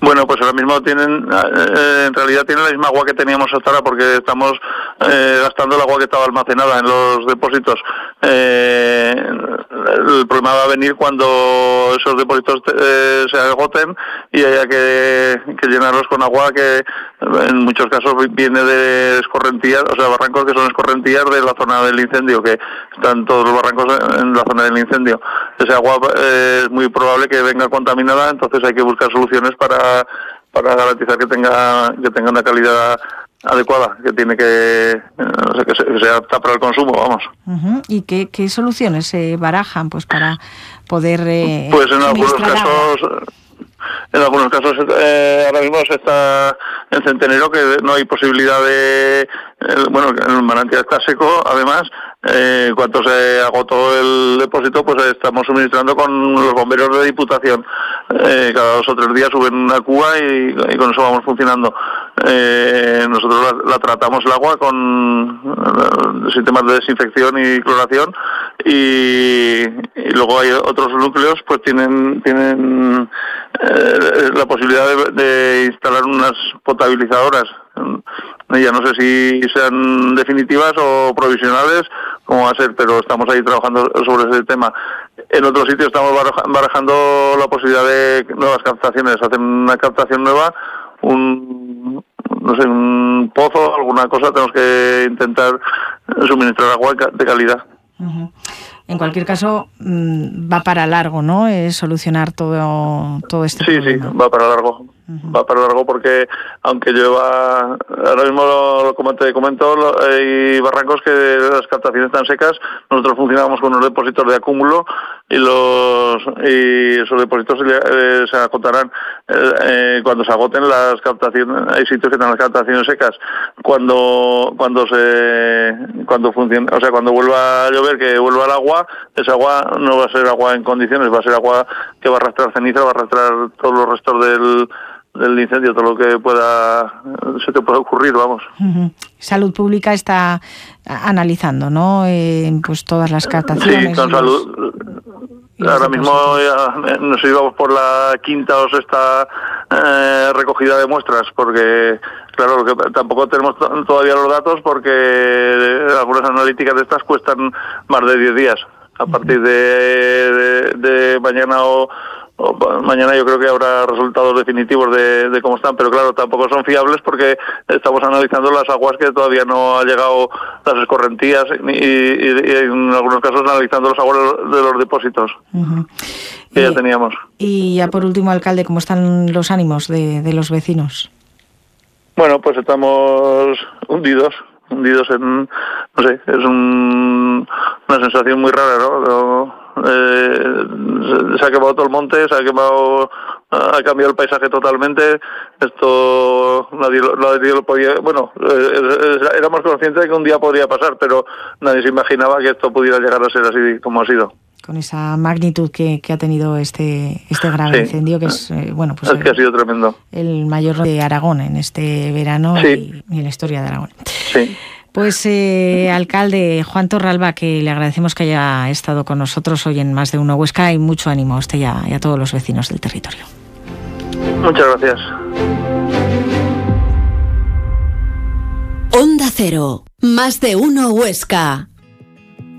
Bueno, pues ahora mismo en realidad tienen la misma agua que teníamos hasta ahora, porque estamos gastando el agua que estaba almacenada en los depósitos. El problema va a venir cuando esos depósitos se agoten y haya que llenarlos con agua que en muchos casos viene de escorrentías, o sea, barrancos que son escorrentías de la zona del incendio, que están todos los barrancos en la zona del incendio. Ese agua es muy probable que venga contaminada, entonces hay que buscar soluciones para garantizar que tenga una calidad adecuada, que tiene que sea apta para el consumo, vamos. Uh-huh. ¿Y qué soluciones se barajan pues para poder pues en algunos casos ahora mismo se está en Centenero, que no hay posibilidad el manantial está seco, además. Cuando se agotó el depósito, pues estamos suministrando con los bomberos de Diputación. Cada 2 o 3 días suben una cuba y con eso vamos funcionando. Nosotros la tratamos el agua con sistemas de desinfección y cloración, y luego hay otros núcleos pues tienen la posibilidad de instalar unas potabilizadoras. Ya no sé si sean definitivas o provisionales, cómo va a ser, pero estamos ahí trabajando sobre ese tema. En otros sitios estamos barajando la posibilidad de nuevas captaciones, hacer una captación nueva, un pozo, alguna cosa, tenemos que intentar suministrar agua de calidad. Uh-huh. En cualquier caso, va para largo, ¿no? Solucionar todo este problema. Sí, va para largo. Uh-huh. Va para largo porque, aunque lleva, ahora mismo, como te comento, hay barrancos que las captaciones están secas. Nosotros funcionamos con unos depósitos de acúmulo y esos depósitos se agotarán cuando se agoten las captaciones. Hay sitios que tienen las captaciones secas. Cuando funcione, o sea, cuando vuelva a llover, que vuelva el agua, esa agua no va a ser agua en condiciones, va a ser agua que va a arrastrar ceniza, va a arrastrar todos los restos del incendio, todo lo que se te pueda ocurrir, vamos. Uh-huh. Salud Pública está analizando, ¿no? Pues todas las captaciones. Sí, con Salud. Ahora mismo ya nos íbamos por la 5ª o 6ª recogida de muestras, porque claro, que tampoco tenemos todavía los datos, porque algunas analíticas de estas cuestan más de 10 días. A partir de mañana mañana yo creo que habrá resultados definitivos de cómo están, pero claro, tampoco son fiables porque estamos analizando las aguas que todavía no ha llegado, las escorrentías, y en algunos casos analizando las aguas de los depósitos. Uh-huh. Que ya teníamos. Y ya por último, alcalde, ¿cómo están los ánimos de los vecinos? Bueno, pues estamos hundidos en, no sé, es una sensación muy rara, ¿no? Se ha quemado todo el monte, ha cambiado el paisaje totalmente. Esto nadie lo podía, éramos conscientes de que un día podría pasar, pero nadie se imaginaba que esto pudiera llegar a ser así como ha sido. Con esa magnitud que ha tenido este grave incendio, que es que ha sido tremendo. El mayor de Aragón en este verano y en la historia de Aragón. Sí. Pues alcalde Juan Torralba, que le agradecemos que haya estado con nosotros hoy en Más de Uno Huesca, y mucho ánimo a usted y a todos los vecinos del territorio. Muchas gracias. Onda Cero, Más de Uno Huesca.